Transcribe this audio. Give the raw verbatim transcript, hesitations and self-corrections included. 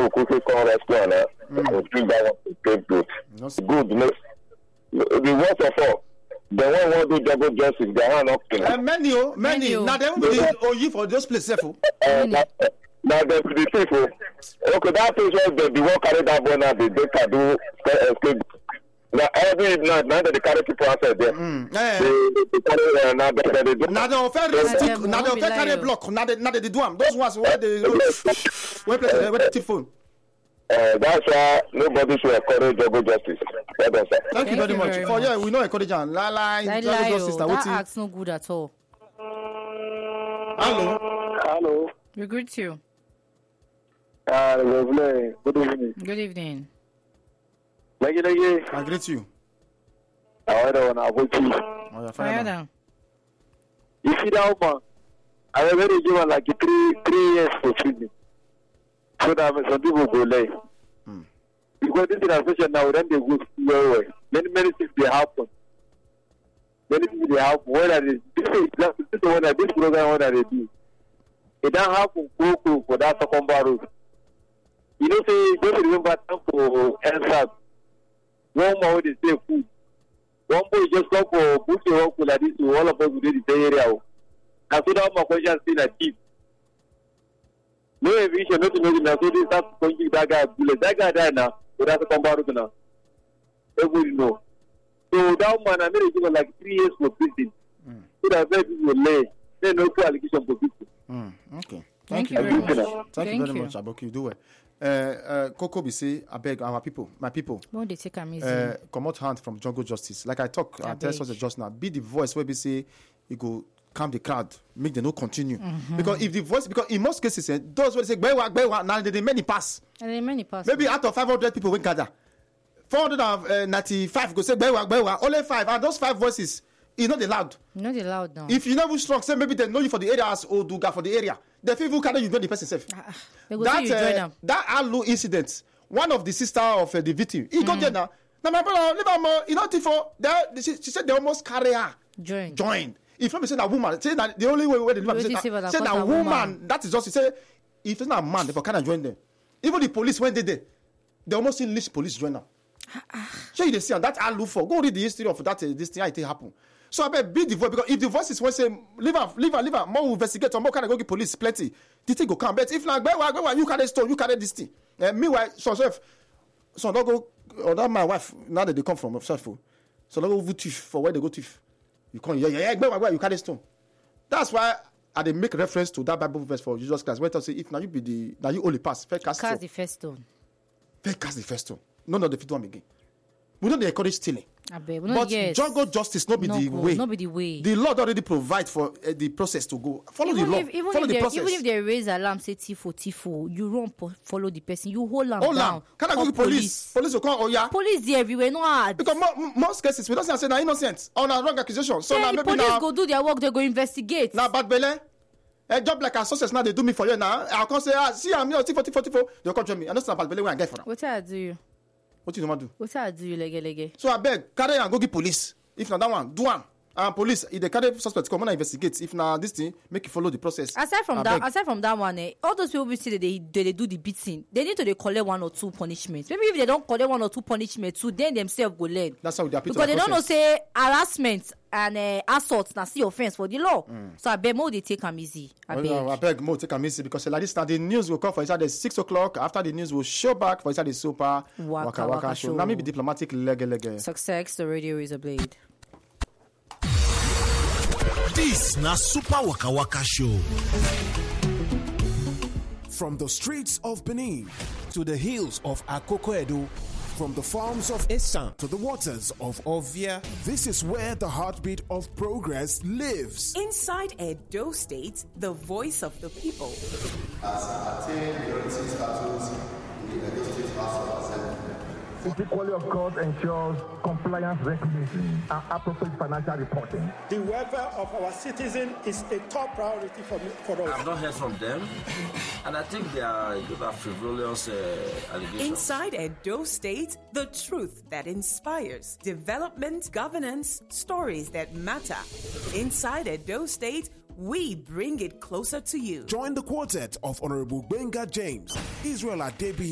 people quickly come rescue and uh, mm. bring that one to scapegoat. Good. No, the worst of all, the one who do double justice, they are not killing. Uh, many, oh, many. many. Now they won't be you for those places. Uh, now the the people. Okay, that place where the the one carry that boy now, they they can do scapegoat. Now every night, now that they carry people outside there. Mm. Yeah. They, they carry, uh, now they, they do. Now they offer stick. Now they offer carry block. Now they now they do them. Those ones where they where play where they phone. Uh, that's why nobody should encourage double justice. Thank, Thank, Thank you very you much. Very For much. Yeah, we know encourage and la la double justice. That, that act's no good at all. Hello. Hello. We greet you. Uh, good evening. Good evening. Lagi lagi. I greet you. I don't know what you. Oh, yeah, fire down. You see that woman? I already given like three three years for treatment. So that some people go late. Hmm. Because this transition now, then they go very well. Many many things they happen. Many things they happen. What are they? This is this is what this program what are they do? It don't happen go for that second barrel. You know, say just remember time for answer. One more they say food. One boy just come for book your work like this to all of us within the area. And so that my question still a deep. No eviction, not to know that so this that's going to that guy bullet. That guy died now, but that's a combat now. Everybody know. So that man I made it give like three years for prison. Mm. So that very people lay. They no allegation for people. Mm. Okay. Thank, Thank you you very much. Thank, Thank you very you. much, Aboki. Do it. Uh, uh, Coco be say, I beg our people, my people. Won't they take a easy? Uh, come out hand from jungle justice. Like I talk, I tell us just now. Be the voice where we say you go calm the crowd, make them no continue. Mm-hmm. Because if the voice, because in most cases, eh, those who say bewa bewa now they many pass. And they many pass. Maybe out of five hundred people we gather, four hundred ninety-five go say bewa bewa. Only five, and those five voices, you know they loud. No, they loud now. If you know who's strong, say maybe they know you for the area as Oduga for the area. The people carry you know the person safe. Uh, that uh, that Alu incident, one of the sister of uh, the victim, he mm. got there now. Now my brother, leave her, you know, for that she, she said they almost carry her. Join. Join. If not say that woman, say that the only way where they do say that, say that woman, woman, that is just to say if it's not a man, they can join them. Even the police when they there, they almost enlist police join now. So you see, and that I look for. Go read the history of that. Uh, this thing, how it happen. So I bet be the voice because if the voice is when say leave her, leave her, leave her, more will investigate, or more can go get police plenty. The thing go come. But if like where where you carry stone, you carry this thing. Uh, meanwhile, so so so don't go. Or that my wife now that they come from self. So don't go vote for where they go thief. You can't, yeah, yeah, yeah, where you carry stone. That's why I they make reference to that Bible verse for Jesus Christ. Where it say, if now you be the, now you only pass, fair cast cast the first stone. Fair cast the first stone. None of the fifth one again. We don't encourage stealing. I bet. But yes. jungle justice not be no the go, way. Not be the way. The Lord already provide for uh, the process to go. Follow even the law. If, even follow if the they, process. Even if they raise alarm, say tifo, tifo, you don't po- follow the person. You hold them hold down. Can I go to police? Police will come. Oh yeah. Police there everywhere. No hard. Because mo- most cases we don't say na innocent on a wrong accusation. So yeah, now maybe police now go do their work. They go investigate. Now bad belle. A job like a success now they do me for you now. I'll come say ah see I'm here tifo tifo tifo. They come join me. I know some bad belle when I get for now. What I do you? What you want to do? What I do you lege lege? So I beg carry and go give police. If not that one, do one. And police, if they carry suspect, come on and investigate. If now this thing, make you follow the process. Aside from I that, beg. aside from that one, eh, all those people we see that they, they they do the beating. They need to they collect one or two punishments. Maybe if they don't collect one or two punishments, too, then themselves go learn. That's how they appeal to because the they don't know process. say harassment and uh, assault na see offense for the law. Mm. So I beg more they take them easy. I beg. Well, I beg more take them easy because like this now the news will come for inside the six o'clock. After the news will show back for inside the super Waka Waka, Waka Waka show. show. Now maybe diplomatic lege lege. Success, the radio is a blade. This na Super Waka Waka show. From the streets of Benin to the hills of Akoko Edo, from the farms of Esan to the waters of Ovia, this is where the heartbeat of progress lives. Inside Edo State, the voice of the people. As attained majority status in the Edo State House of Assembly. The quality of court ensures compliance regulations and appropriate financial reporting. The welfare of our citizens is a top priority for, me, for us. I've not heard from them, and I think they are, they are frivolous uh, allegations. Inside Edo State, the truth that inspires, development, governance, stories that matter. Inside Edo State, we bring it closer to you. Join the quartet of Honorable Benga James, Israel Adebi,